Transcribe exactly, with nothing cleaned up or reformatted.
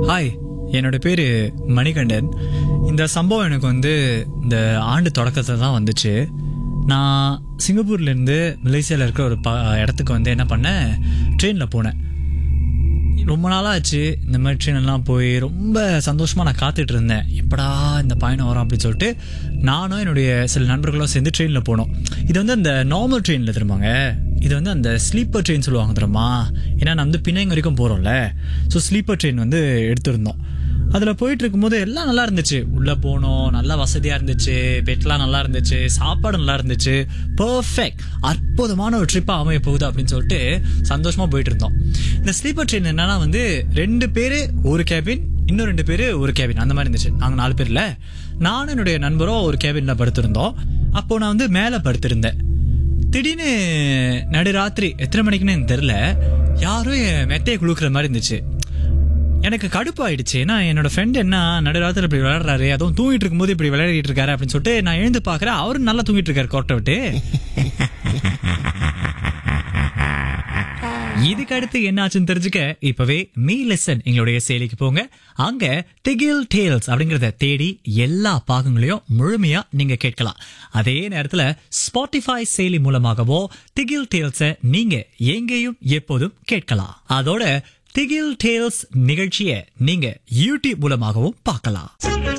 Hi, என்னோட பேர் மணிகண்டன். இந்த சம்பவம் எனக்கு வந்து இந்த ஆண்டு தொடக்கத்தில் தான் வந்துச்சு. நான் சிங்கப்பூர்லேருந்து மலேசியாவில் இருக்கிற ஒரு ப இடத்துக்கு வந்து என்ன பண்ணேன், ட்ரெயினில் போனேன். ரொம்ப நாளாக ஆச்சு இந்த மாதிரி ட்ரெயினெல்லாம் போய் ரொம்ப சந்தோஷமாக நான் காத்துட்டு இருந்தேன். எப்படா இந்த பயணம் வரும் அப்படின்னு சொல்லிட்டு நானும் என்னுடைய சில நண்பர்களும் சேர்ந்து ட்ரெயினில் போனோம். இது வந்து அந்த நார்மல் ட்ரெயினில் திரும்பாங்க, இது வந்து அந்த ஸ்லீப்பர் ட்ரெயின் சொல்லுவாங்க தெரியுமா. ஏன்னா நான் வந்து பிணைங்க வரைக்கும் போகிறோம்ல, ஸோ ஸ்லீப்பர் ட்ரெயின் வந்து எடுத்திருந்தோம். அதில் போயிட்டு இருக்கும்போது எல்லாம் நல்லா இருந்துச்சு. உள்ளே போனோம், நல்லா வசதியாக இருந்துச்சு, பெட்லாம் நல்லா இருந்துச்சு, சாப்பாடு நல்லா இருந்துச்சு. பர்ஃபெக்ட், அற்புதமான ஒரு ட்ரிப்பாக அமைய போகுது அப்படின்னு சொல்லிட்டு சந்தோஷமாக போயிட்டு இருந்தோம். இந்த ஸ்லீப்பர் ட்ரெயின் என்னன்னா வந்து ரெண்டு பேர் ஒரு கேபின், இன்னும் ரெண்டு பேர் ஒரு கேபின், அந்த மாதிரி இருந்துச்சு. நாங்கள் நாலு பேர்ல நானும் என்னுடைய நண்பரும் ஒரு கேபினில் படுத்திருந்தோம். அப்போது நான் வந்து மேலே படுத்திருந்தேன். திடீர்னு நடுராத்திரி எத்தனை மணிக்குன்னு எனக்கு தெரில, யாரும் என் மெத்தையை குளுக்கிற மாதிரி இருந்துச்சு. எனக்கு கடுப்பு ஆயிடுச்சு. ஏன்னா என்னோட ஃப்ரெண்ட் என்ன நடுராத்திரி இப்படி விளையாடுறாரு, அதுவும் தூங்கிட்டு இருக்கும்போது இப்படி விளையாடிட்டு இருக்காரு அப்படின்னு சொல்லிட்டு நான் எழுந்து பார்க்குறேன். அவரும் நல்லா தூங்கிட்டு இருக்காரு கோட்டை விட்டு. இதுக்கு அடுத்து என்ன ஆச்சுன்னு தெரிஞ்சுக்க இப்பவே மீ லெசன் எங்களுடைய செயலிக்கு போங்க. அங்க திகில் டேல்ஸ் அப்படிங்கறத தேடி எல்லா பாகங்களையும் முழுமையா நீங்க கேட்கலாம். அதே நேரத்துல ஸ்பாட்டிஃபை செயலி மூலமாகவோ திகில் டேல்ஸ நீங்க எங்கேயும் எப்போதும் கேட்கலாம். அதோட திகில் டேல்ஸ் நிகழ்ச்சியை நீங்க யூடியூப் மூலமாகவும் பார்க்கலாம்.